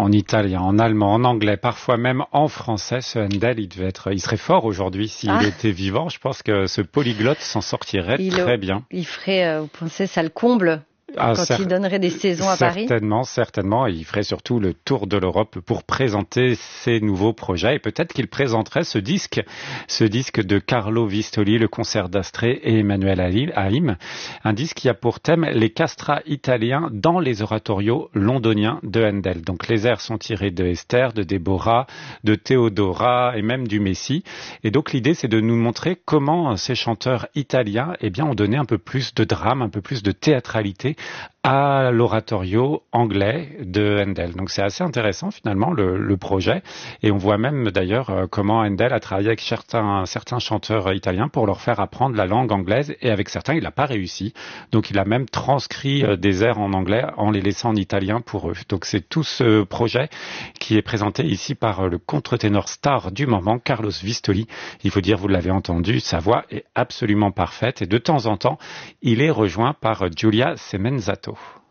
en italien, en allemand, en anglais, parfois même en français. Ce Handel, il serait fort aujourd'hui s'il était vivant. Je pense que ce polyglotte s'en sortirait très bien. Il ferait, vous pensez, ça le comble quand il donnerait des saisons à Paris? Certainement. Et il ferait surtout le tour de l'Europe pour présenter ses nouveaux projets. Et peut-être qu'il présenterait ce disque de Carlo Vistoli, le concert d'Astrée et Emmanuel Haïm. Un disque qui a pour thème les castrats italiens dans les oratorios londoniens de Handel. Donc les airs sont tirés de Esther, de Déborah, de Théodora et même du Messie. Et donc l'idée, c'est de nous montrer comment ces chanteurs italiens, ont donné un peu plus de drame, un peu plus de théâtralité à l'oratorio anglais de Handel. Donc c'est assez intéressant finalement le projet, et on voit même d'ailleurs comment Handel a travaillé avec certains chanteurs italiens pour leur faire apprendre la langue anglaise, et avec certains il n'a pas réussi, donc il a même transcrit des airs en anglais en les laissant en italien pour eux. Donc c'est tout ce projet qui est présenté ici par le contre-ténor star du moment, Carlos Vistoli. Il faut dire, vous l'avez entendu, sa voix est absolument parfaite, et de temps en temps il est rejoint par Giulia Semenzato.